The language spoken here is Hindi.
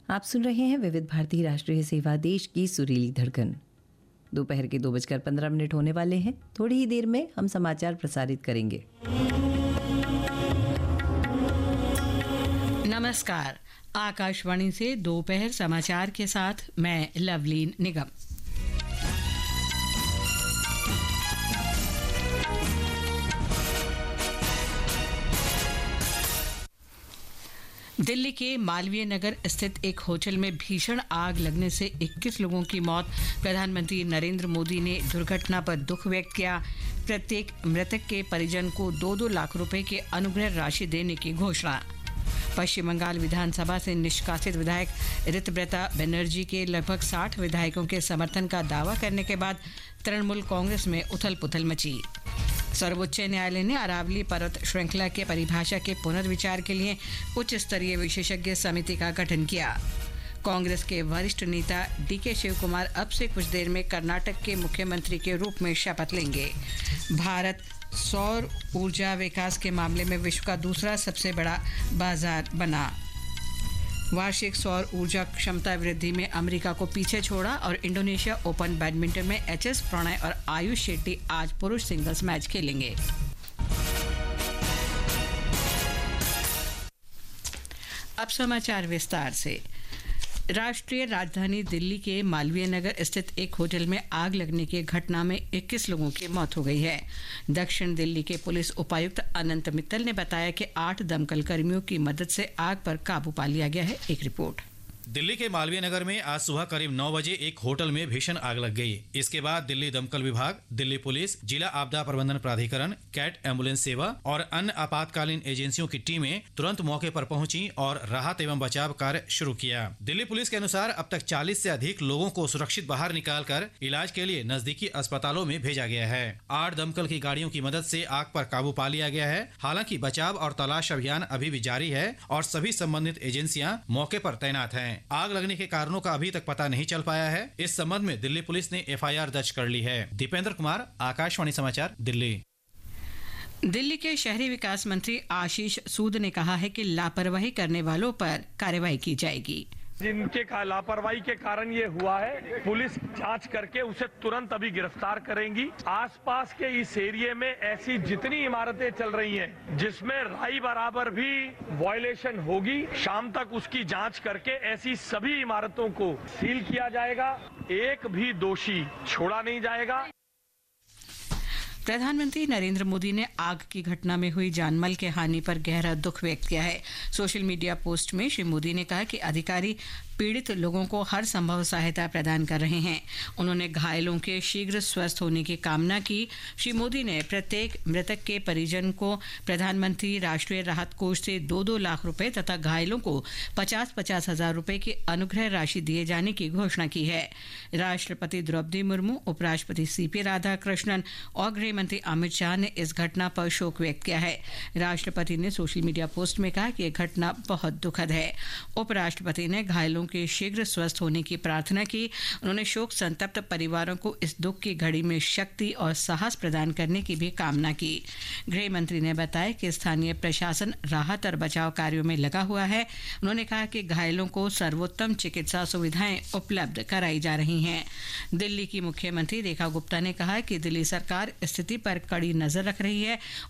आप सुन रहे हैं विविध भारती राष्ट्रीय सेवा, देश की सुरीली धड़कन। दोपहर के 2:15 होने वाले हैं। थोड़ी ही देर में हम समाचार प्रसारित करेंगे। नमस्कार, आकाशवाणी से दोपहर समाचार के साथ मैं लवलीन निगम। दिल्ली के मालवीय नगर स्थित एक होटल में भीषण आग लगने से 21 लोगों की मौत। प्रधानमंत्री नरेंद्र मोदी ने दुर्घटना पर दुख व्यक्त किया। प्रत्येक मृतक के परिजन को 2-2 लाख रुपए की अनुग्रह राशि देने की घोषणा। पश्चिम बंगाल विधानसभा से निष्कासित विधायक ऋतव्रता बनर्जी के लगभग 60 विधायकों के समर्थन का दावा करने के बाद तृणमूल कांग्रेस में उथल पुथल मची। सर्वोच्च न्यायालय ने अरावली पर्वत श्रृंखला के परिभाषा के पुनर्विचार के लिए उच्च स्तरीय विशेषज्ञ समिति का गठन किया। कांग्रेस के वरिष्ठ नेता डीके शिव कुमार अब से कुछ देर में कर्नाटक के मुख्यमंत्री के रूप में शपथ लेंगे। भारत सौर ऊर्जा विकास के मामले में विश्व का दूसरा सबसे बड़ा बाजार बना। वार्षिक सौर ऊर्जा क्षमता वृद्धि में अमेरिका को पीछे छोड़ा। और इंडोनेशिया ओपन बैडमिंटन में एचएस प्रणय और आयुष शेट्टी आज पुरुष सिंगल्स मैच खेलेंगे। अब समाचार विस्तार से। राष्ट्रीय राजधानी दिल्ली के मालवीय नगर स्थित एक होटल में आग लगने की घटना में 21 लोगों की मौत हो गई है। दक्षिण दिल्ली के पुलिस उपायुक्त अनंत मित्तल ने बताया कि 8 दमकल कर्मियों की मदद से आग पर काबू पा लिया गया है। एक रिपोर्ट। दिल्ली के मालवीय नगर में आज सुबह करीब 9 बजे एक होटल में भीषण आग लग गई। इसके बाद दिल्ली दमकल विभाग, दिल्ली पुलिस, जिला आपदा प्रबंधन प्राधिकरण, कैट एम्बुलेंस सेवा और अन्य आपातकालीन एजेंसियों की टीमें तुरंत मौके पर पहुंची और राहत एवं बचाव कार्य शुरू किया। दिल्ली पुलिस के अनुसार अब तक 40 से अधिक लोगों को सुरक्षित बाहर निकालकर इलाज के लिए नजदीकी अस्पतालों में भेजा गया है। 8 दमकल की गाड़ियों की मदद से आग पर काबू पा लिया गया है। हालांकि बचाव और तलाश अभियान अभी भी जारी है और सभी संबंधित एजेंसियां मौके पर तैनात हैं। आग लगने के कारणों का अभी तक पता नहीं चल पाया है। इस संबंध में दिल्ली पुलिस ने एफआईआर दर्ज कर ली है। दीपेंद्र कुमार, आकाशवाणी समाचार, दिल्ली। दिल्ली के शहरी विकास मंत्री आशीष सूद ने कहा है कि लापरवाही करने वालों पर कार्रवाई की जाएगी। जिनके लापरवाही के कारण ये हुआ है, पुलिस जांच करके उसे तुरंत अभी गिरफ्तार करेंगी। आसपास के इस एरिया में ऐसी जितनी इमारतें चल रही हैं जिसमें राई बराबर भी वायलेशन होगी, शाम तक उसकी जांच करके ऐसी सभी इमारतों को सील किया जाएगा। एक भी दोषी छोड़ा नहीं जाएगा। प्रधानमंत्री नरेंद्र मोदी ने आग की घटना में हुई जानमाल के हानि पर गहरा दुख व्यक्त किया है। सोशल मीडिया पोस्ट में श्री मोदी ने कहा कि अधिकारी पीड़ित लोगों को हर संभव सहायता प्रदान कर रहे हैं। उन्होंने घायलों के शीघ्र स्वस्थ होने की कामना की। श्री मोदी ने प्रत्येक मृतक के परिजन को प्रधानमंत्री राष्ट्रीय राहत कोष से 2-2 लाख रुपए तथा घायलों को 50-50 हजार रुपए की अनुग्रह राशि दिए जाने की घोषणा की है। राष्ट्रपति द्रौपदी मुर्मू, उपराष्ट्रपति सीपी राधाकृष्णन और गृह मंत्री अमित शाह ने इस घटना पर शोक व्यक्त किया है। राष्ट्रपति ने सोशल मीडिया पोस्ट में कहा कि यह घटना बहुत दुखद है। उपराष्ट्रपति ने घायलों के शीघ्र स्वस्थ होने की प्रार्थना की। उन्होंने शोक संतप्त परिवारों को इस दुख की घड़ी में शक्ति और साहस प्रदान करने की भी कामना की। गृह मंत्री ने बताया कि स्थानीय प्रशासन राहत और बचाव कार्यों में लगा हुआ है। उन्होंने कहा कि घायलों को सर्वोत्तम चिकित्सा सुविधाएं उपलब्ध कराई जा रही हैं। दिल्ली की मुख्यमंत्री रेखा गुप्ता ने कहा कि दिल्ली सरकार स्थिति पर कड़ी नजर रख रही है